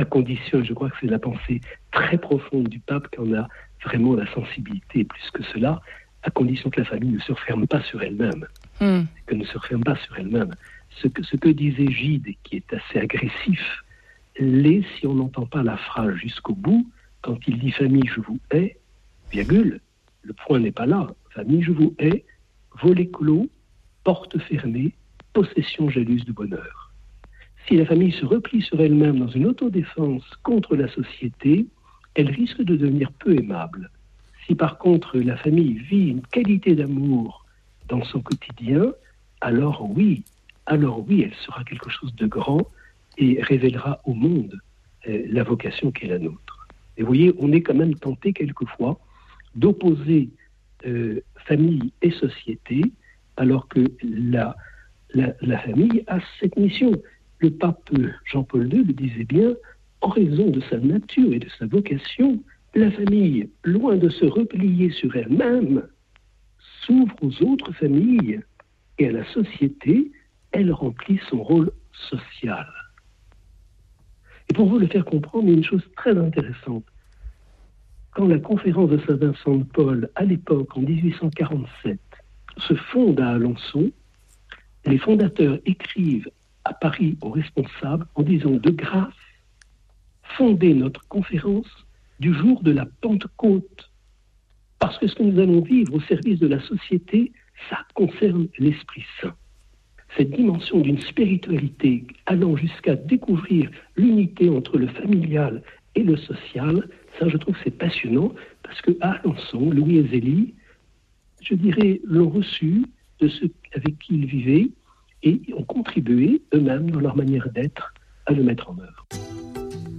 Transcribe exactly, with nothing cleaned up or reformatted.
à condition, je crois que c'est la pensée très profonde du pape qui en a vraiment la sensibilité, plus que cela, à condition que la famille ne se referme pas sur elle-même, mm. que ne se referme pas sur elle-même. Ce que, ce que disait Gide, qui est assez agressif, l'est si on n'entend pas la phrase jusqu'au bout, quand il dit « famille, je vous hais », virgule, le point n'est pas là. « Famille, je vous hais », volet clos, porte fermée, possession jalouse du bonheur. Si la famille se replie sur elle-même dans une autodéfense contre la société, elle risque de devenir peu aimable. Si par contre la famille vit une qualité d'amour dans son quotidien, alors oui, alors oui, elle sera quelque chose de grand et révélera au monde euh, la vocation qui est la nôtre. Et vous voyez, on est quand même tenté quelquefois d'opposer euh, famille et société, alors que la, la, la famille a cette mission. Le pape Jean-Paul deux le disait bien, en raison de sa nature et de sa vocation, la famille, loin de se replier sur elle-même, s'ouvre aux autres familles et à la société, elle remplit son rôle social. Et pour vous le faire comprendre, il y a une chose très intéressante. Quand la conférence de Saint-Vincent de Paul, à l'époque, en dix-huit cent quarante-sept, se fonde à Alençon, les fondateurs écrivent à Paris aux responsables en disant de grâce, fondez notre conférence du jour de la Pentecôte, parce que ce que nous allons vivre au service de la société, ça concerne l'Esprit Saint. Cette dimension d'une spiritualité allant jusqu'à découvrir l'unité entre le familial et le social, ça je trouve que c'est passionnant, parce qu'à Alençon, Louis et Zélie, je dirais, l'ont reçu de ceux avec qui ils vivaient et ont contribué eux-mêmes dans leur manière d'être à le mettre en œuvre.